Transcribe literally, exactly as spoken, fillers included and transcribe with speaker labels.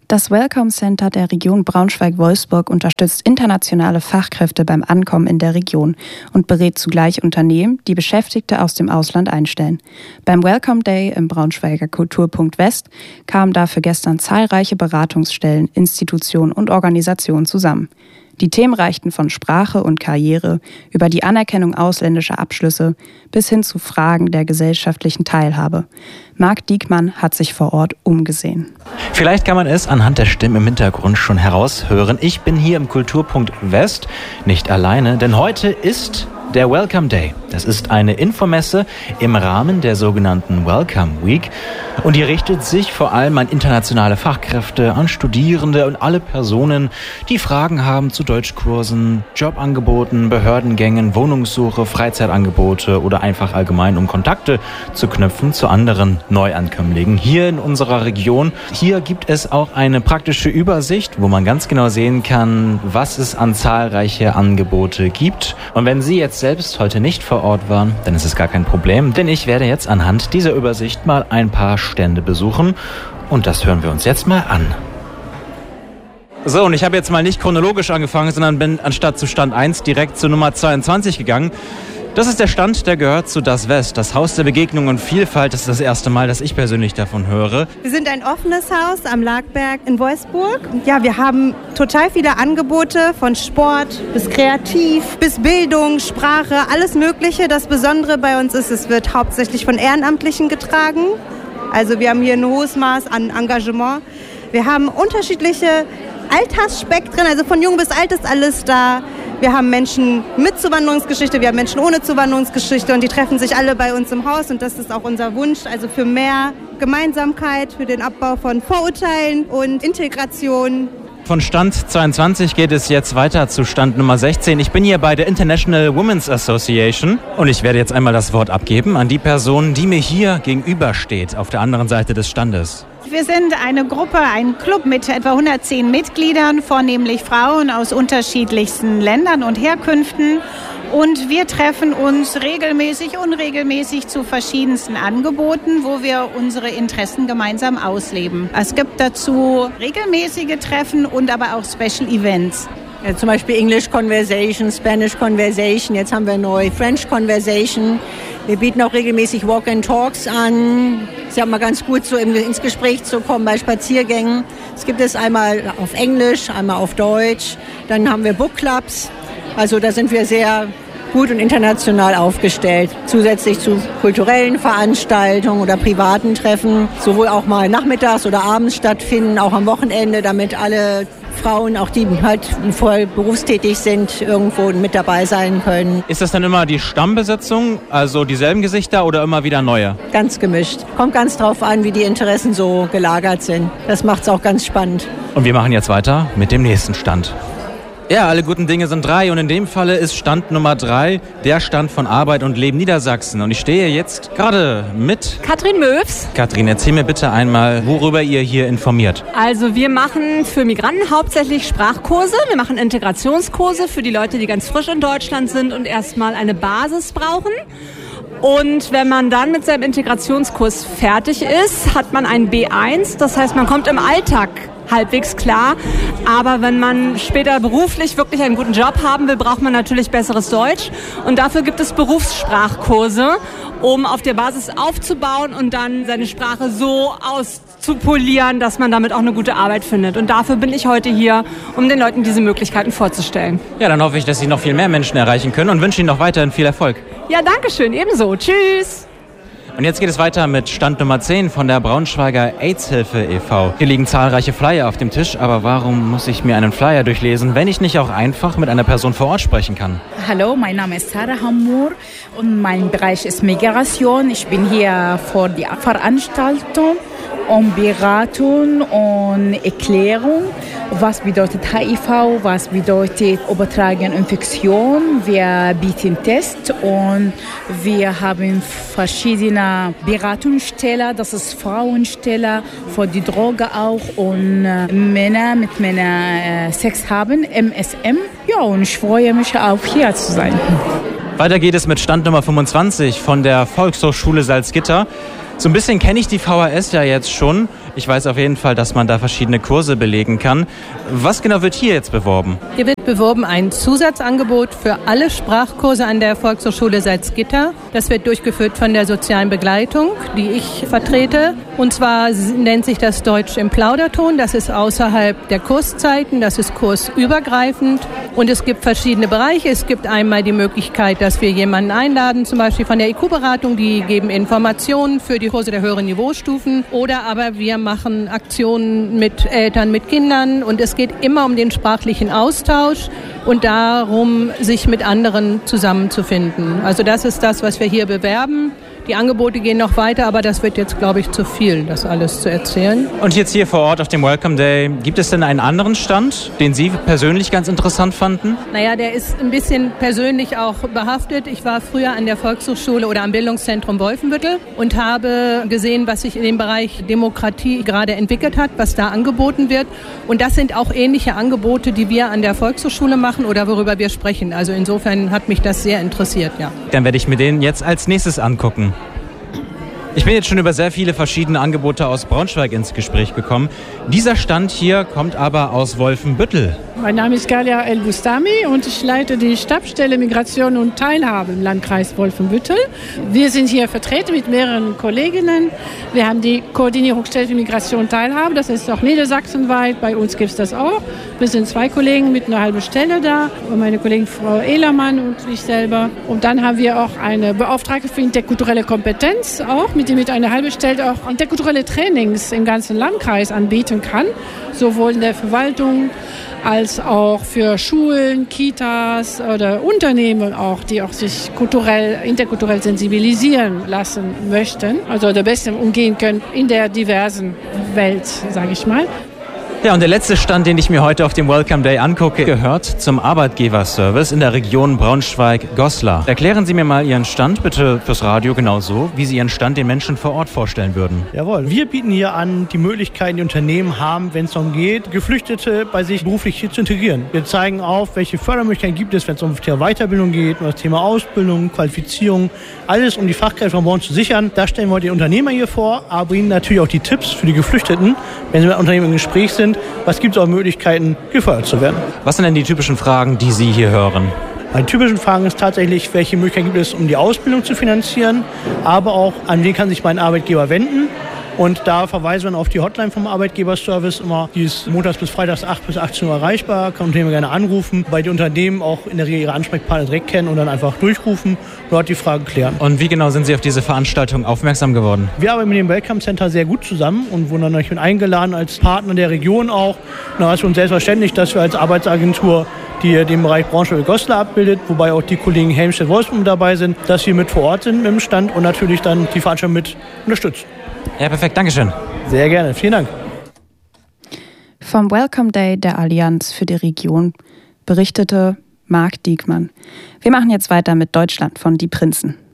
Speaker 1: Das Welcome Center der Region Braunschweig-Wolfsburg unterstützt internationale Fachkräfte beim Ankommen in der Region und berät zugleich Unternehmen, die Beschäftigte aus dem Ausland einstellen. Beim Welcome Day im Braunschweiger Kulturpunkt West kamen dafür gestern zahlreiche Beratungsstellen, Institutionen und Organisationen zusammen. Die Themen reichten von Sprache und Karriere über die Anerkennung ausländischer Abschlüsse bis hin zu Fragen der gesellschaftlichen Teilhabe. Marc Diekmann hat sich vor Ort umgesehen.
Speaker 2: Vielleicht kann man es anhand der Stimmen im Hintergrund schon heraushören. Ich bin hier im Kulturpunkt West nicht alleine, denn heute ist der Welcome Day. Das ist eine Infomesse im Rahmen der sogenannten Welcome Week und die richtet sich vor allem an internationale Fachkräfte, an Studierende und alle Personen, die Fragen haben zu Deutschkursen, Jobangeboten, Behördengängen, Wohnungssuche, Freizeitangebote oder einfach allgemein, um Kontakte zu knüpfen zu anderen Neuankömmlingen hier in unserer Region. Hier gibt es auch eine praktische Übersicht, wo man ganz genau sehen kann, was es an zahlreiche Angebote gibt. Und wenn Sie jetzt selbst heute nicht vor Ort waren, dann ist es gar kein Problem, denn ich werde jetzt anhand dieser Übersicht mal ein paar Stände besuchen und das hören wir uns jetzt mal an. So, und ich habe jetzt mal nicht chronologisch angefangen, sondern bin anstatt zu Stand eins direkt zu Nummer zweiundzwanzig gegangen. Das ist der Stand, der gehört zu Das West, das Haus der Begegnung und Vielfalt. Das ist das erste Mal, dass ich persönlich davon höre.
Speaker 3: Wir sind ein offenes Haus am Lagberg in Wolfsburg. Ja, wir haben total viele Angebote, von Sport bis Kreativ, bis Bildung, Sprache, alles Mögliche. Das Besondere bei uns ist, es wird hauptsächlich von Ehrenamtlichen getragen. Also wir haben hier ein hohes Maß an Engagement. Wir haben unterschiedliche Altersspektren, also von jung bis alt ist alles da. Wir haben Menschen mit Zuwanderungsgeschichte, wir haben Menschen ohne Zuwanderungsgeschichte und die treffen sich alle bei uns im Haus und das ist auch unser Wunsch, also für mehr Gemeinsamkeit, für den Abbau von Vorurteilen und Integration.
Speaker 2: Von Stand zweiundzwanzig geht es jetzt weiter zu Stand Nummer sechzehn. Ich bin hier bei der International Women's Association und ich werde jetzt einmal das Wort abgeben an die Person, die mir hier gegenübersteht, auf der anderen Seite des Standes.
Speaker 4: Wir sind eine Gruppe, ein Club mit etwa hundertzehn Mitgliedern, vornehmlich Frauen aus unterschiedlichsten Ländern und Herkünften. Und wir treffen uns regelmäßig, unregelmäßig zu verschiedensten Angeboten, wo wir unsere Interessen gemeinsam ausleben. Es gibt dazu regelmäßige Treffen und aber auch Special Events.
Speaker 5: Ja, zum Beispiel English Conversation, Spanish Conversation, jetzt haben wir neu French Conversation. Wir bieten auch regelmäßig Walk and Talks an. Ist ja mal ganz gut, so ins Gespräch zu kommen bei Spaziergängen. Es gibt es einmal auf Englisch, einmal auf Deutsch. Dann haben wir Book Clubs. Also da sind wir sehr gut und international aufgestellt. Zusätzlich zu kulturellen Veranstaltungen oder privaten Treffen, sowohl auch mal nachmittags oder abends stattfinden, auch am Wochenende, damit alle Frauen, auch die halt voll berufstätig sind, irgendwo mit dabei sein können.
Speaker 2: Ist das dann immer die Stammbesetzung, also dieselben Gesichter oder immer wieder neue?
Speaker 5: Ganz gemischt. Kommt ganz drauf an, wie die Interessen so gelagert sind. Das macht es auch ganz spannend.
Speaker 2: Und wir machen jetzt weiter mit dem nächsten Stand. Ja, alle guten Dinge sind drei und in dem Falle ist Stand Nummer drei der Stand von Arbeit und Leben Niedersachsen. Und ich stehe jetzt gerade mit
Speaker 6: Katrin Möws.
Speaker 2: Katrin, erzähl mir bitte einmal, worüber ihr hier informiert.
Speaker 6: Also wir machen für Migranten hauptsächlich Sprachkurse. Wir machen Integrationskurse für die Leute, die ganz frisch in Deutschland sind und erstmal eine Basis brauchen. Und wenn man dann mit seinem Integrationskurs fertig ist, hat man ein B eins. Das heißt, man kommt im Alltag halbwegs klar. Aber wenn man später beruflich wirklich einen guten Job haben will, braucht man natürlich besseres Deutsch. Und dafür gibt es Berufssprachkurse, um auf der Basis aufzubauen und dann seine Sprache so auszupolieren, dass man damit auch eine gute Arbeit findet. Und dafür bin ich heute hier, um den Leuten diese Möglichkeiten vorzustellen.
Speaker 2: Ja, dann hoffe ich, dass Sie noch viel mehr Menschen erreichen können und wünsche Ihnen noch weiterhin viel Erfolg.
Speaker 6: Ja, danke schön. Ebenso. Tschüss.
Speaker 2: Und jetzt geht es weiter mit Stand Nummer zehn von der Braunschweiger AIDS-Hilfe e V Hier liegen zahlreiche Flyer auf dem Tisch, aber warum muss ich mir einen Flyer durchlesen, wenn ich nicht auch einfach mit einer Person vor Ort sprechen kann?
Speaker 7: Hallo, mein Name ist Sarah Hammour und mein Bereich ist Migration. Ich bin hier für die Veranstaltung um Beratung und Erklärung. Was bedeutet H I V, was bedeutet übertragene Infektion. Wir bieten Tests und wir haben verschiedene Beratungsstellen. Das ist Frauenstelle für die Droge auch und äh, Männer mit Männern äh, Sex haben, M S M. Ja, und ich freue mich auch hier zu sein.
Speaker 2: Weiter geht es mit Stand Nummer fünfundzwanzig von der Volkshochschule Salzgitter. So ein bisschen kenne ich die V H S ja jetzt schon. Ich weiß auf jeden Fall, dass man da verschiedene Kurse belegen kann. Was genau wird hier jetzt beworben?
Speaker 8: Hier wird beworben ein Zusatzangebot für alle Sprachkurse an der Volkshochschule Salzgitter. Das wird durchgeführt von der sozialen Begleitung, die ich vertrete. Und zwar nennt sich das Deutsch im Plauderton. Das ist außerhalb der Kurszeiten, das ist kursübergreifend. Und es gibt verschiedene Bereiche. Es gibt einmal die Möglichkeit, dass wir jemanden einladen, zum Beispiel von der I Q-Beratung, die geben Informationen für die Kurse der höheren Niveaustufen. Oder aber wir machen Aktionen mit Eltern, mit Kindern. Und es geht immer um den sprachlichen Austausch und darum, sich mit anderen zusammenzufinden. Also das ist das, was wir hier bewerben. Die Angebote gehen noch weiter, aber das wird jetzt, glaube ich, zu viel, das alles zu erzählen.
Speaker 2: Und jetzt hier vor Ort auf dem Welcome Day, gibt es denn einen anderen Stand, den Sie persönlich ganz interessant fanden?
Speaker 8: Naja, der ist ein bisschen persönlich auch behaftet. Ich war früher an der Volkshochschule oder am Bildungszentrum Wolfenbüttel und habe gesehen, was sich in dem Bereich Demokratie gerade entwickelt hat, was da angeboten wird. Und das sind auch ähnliche Angebote, die wir an der Volkshochschule machen oder worüber wir sprechen. Also insofern hat mich das sehr interessiert, ja.
Speaker 2: Dann werde ich mir den jetzt als nächstes angucken. Ich bin jetzt schon über sehr viele verschiedene Angebote aus Braunschweig ins Gespräch gekommen. Dieser Stand hier kommt aber aus Wolfenbüttel.
Speaker 9: Mein Name ist Galia El-Bustami und ich leite die Stabsstelle Migration und Teilhabe im Landkreis Wolfenbüttel. Wir sind hier vertreten mit mehreren Kolleginnen. Wir haben die Koordinierungsstelle für Migration und Teilhabe, das ist auch niedersachsenweit, bei uns gibt es das auch. Wir sind zwei Kollegen mit einer halben Stelle da, meine Kollegin Frau Ehlermann und ich selber. Und dann haben wir auch eine Beauftragte für interkulturelle Kompetenz, auch mit der mit einer halben Stelle auch interkulturelle Trainings im ganzen Landkreis anbieten kann, sowohl in der Verwaltung als auch für Schulen, Kitas oder Unternehmen auch, die auch sich kulturell, interkulturell sensibilisieren lassen möchten, also der besten umgehen können in der diversen Welt, sage ich mal.
Speaker 2: Ja, und der letzte Stand, den ich mir heute auf dem Welcome Day angucke, gehört zum Arbeitgeberservice in der Region Braunschweig-Goslar. Erklären Sie mir mal Ihren Stand bitte fürs Radio genauso, wie Sie Ihren Stand den Menschen vor Ort vorstellen würden.
Speaker 10: Jawohl, wir bieten hier an, die Möglichkeiten, die Unternehmen haben, wenn es darum geht, Geflüchtete bei sich beruflich hier zu integrieren. Wir zeigen auf, welche Fördermöglichkeiten gibt es, wenn es um das Thema Weiterbildung geht, um das Thema Ausbildung, Qualifizierung, alles um die Fachkräfte von morgen zu sichern. Da stellen wir heute die Unternehmer hier vor, aber bringen natürlich auch die Tipps für die Geflüchteten, wenn sie mit Unternehmen im Gespräch sind. Was gibt es auch Möglichkeiten, gefördert zu werden?
Speaker 2: Was sind denn die typischen Fragen, die Sie hier hören?
Speaker 10: Meine typischen Fragen ist tatsächlich, welche Möglichkeiten gibt es, um die Ausbildung zu finanzieren, aber auch, an wen kann sich mein Arbeitgeber wenden. Und da verweisen wir auf die Hotline vom Arbeitgeberservice immer. Die ist montags bis freitags acht bis achtzehn Uhr erreichbar. Kann Unternehmen gerne anrufen, weil die Unternehmen auch in der Regel ihre Ansprechpartner direkt kennen und dann einfach durchrufen und dort die Fragen klären.
Speaker 2: Und wie genau sind Sie auf diese Veranstaltung aufmerksam geworden?
Speaker 10: Wir arbeiten mit dem Welcome Center sehr gut zusammen und wurden dann natürlich eingeladen als Partner der Region auch. Da ist für uns selbstverständlich, dass wir als Arbeitsagentur, die den Bereich Braunschweig-Goslar abbildet, wobei auch die Kollegen Helmstedt-Wolfsburg dabei sind, dass wir mit vor Ort sind mit dem Stand und natürlich dann die Veranstaltung mit unterstützen.
Speaker 2: Ja, perfekt. Dankeschön.
Speaker 10: Sehr gerne. Vielen Dank.
Speaker 1: Vom Welcome Day der Allianz für die Region berichtete Marc Diekmann. Wir machen jetzt weiter mit Deutschland von Die Prinzen.